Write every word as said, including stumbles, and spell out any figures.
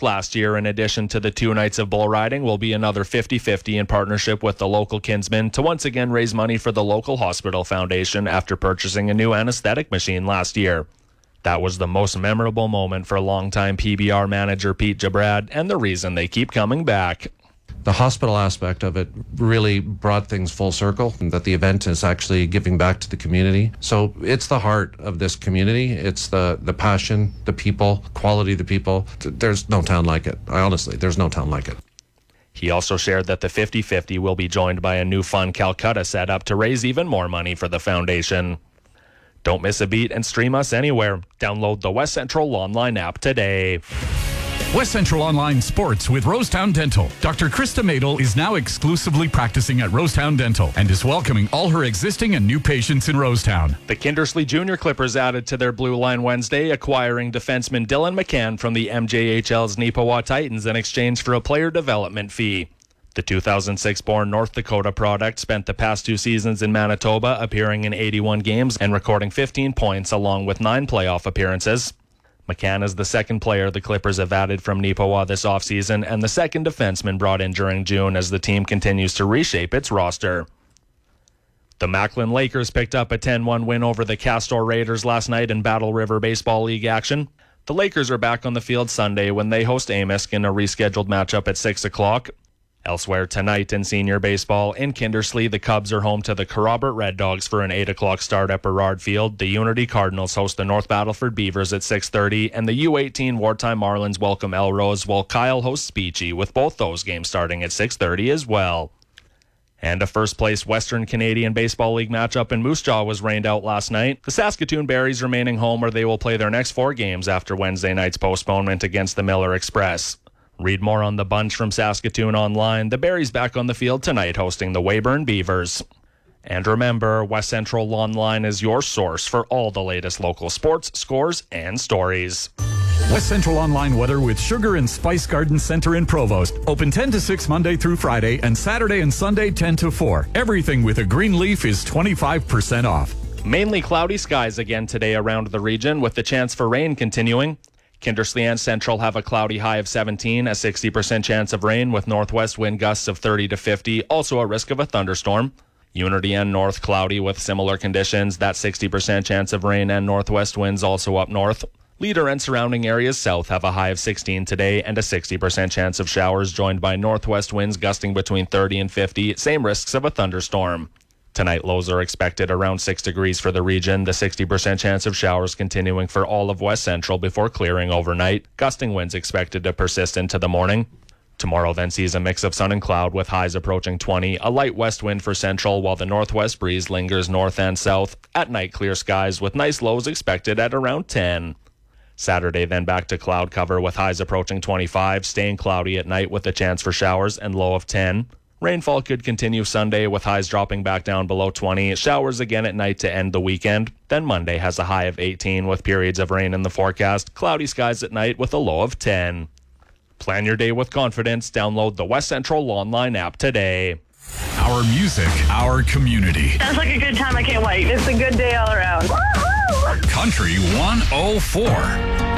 last year, in addition to the two nights of bull riding, will be another fifty-fifty in partnership with the local Kinsmen to once again raise money for the local hospital foundation after purchasing a new anesthetic machine last year. That was the most memorable moment for longtime P B R manager Pete Jabrad, and the reason they keep coming back. The hospital aspect of it really brought things full circle, and that the event is actually giving back to the community. So it's the heart of this community. It's the, the passion, the people, quality of the people. There's no town like it. I honestly, there's no town like it. He also shared that the fifty-fifty will be joined by a new fun Calcutta setup to raise even more money for the foundation. Don't miss a beat and stream us anywhere. Download the West Central Online app today. West Central Online Sports with Rosetown Dental. Doctor Krista Madel is now exclusively practicing at Rosetown Dental and is welcoming all her existing and new patients in Rosetown. The Kindersley Junior Clippers added to their blue line Wednesday, acquiring defenseman Dylan McCann from the M J H L's Neepawa Titans in exchange for a player development fee. The two thousand six-born North Dakota product spent the past two seasons in Manitoba, appearing in eighty-one games and recording fifteen points along with nine playoff appearances. McCann is the second player the Clippers have added from Neepawa this offseason and the second defenseman brought in during June as the team continues to reshape its roster. The Macklin Lakers picked up a ten one win over the Castor Raiders last night in Battle River Baseball League action. The Lakers are back on the field Sunday when they host Amisk in a rescheduled matchup at six o'clock. Elsewhere tonight in senior baseball, in Kindersley, the Cubs are home to the Kerrobert Red Dogs for an eight o'clock start at Burrard Field. The Unity Cardinals host the North Battleford Beavers at six thirty, and the U eighteen Wartime Marlins welcome Elrose, while Kyle hosts Beachy, with both those games starting at six thirty as well. And a first-place Western Canadian Baseball League matchup in Moose Jaw was rained out last night. The Saskatoon Berries remaining home where they will play their next four games after Wednesday night's postponement against the Miller Express. Read more on the bunch from Saskatoon online. The Berries back on the field tonight hosting the Weyburn Beavers. And remember, West Central Online is your source for all the latest local sports, scores, and stories. West Central Online weather with Sugar and Spice Garden Center in Provost. Open ten to six Monday through Friday and Saturday and Sunday ten to four. Everything with a green leaf is twenty-five percent off. Mainly cloudy skies again today around the region with the chance for rain continuing. Kindersley and Central have a cloudy high of seventeen, a sixty percent chance of rain with northwest wind gusts of thirty to fifty, also a risk of a thunderstorm. Unity and North cloudy with similar conditions, that sixty percent chance of rain and northwest winds also up north. Leader and surrounding areas south have a high of sixteen today and a sixty percent chance of showers joined by northwest winds gusting between thirty and fifty, same risks of a thunderstorm. Tonight, lows are expected around six degrees for the region, the sixty percent chance of showers continuing for all of West Central before clearing overnight. Gusting winds expected to persist into the morning. Tomorrow then sees a mix of sun and cloud with highs approaching twenty, a light west wind for Central while the northwest breeze lingers north and south. At night, clear skies with nice lows expected at around ten. Saturday then back to cloud cover with highs approaching twenty-five, staying cloudy at night with a chance for showers and low of ten. Rainfall could continue Sunday with highs dropping back down below twenty. Showers again at night to end the weekend. Then Monday has a high of eighteen with periods of rain in the forecast. Cloudy skies at night with a low of ten. Plan your day with confidence. Download the West Central Online app today. Our music, our community. Sounds like a good time. I can't wait. It's a good day all around. Woo-hoo! Country one oh four.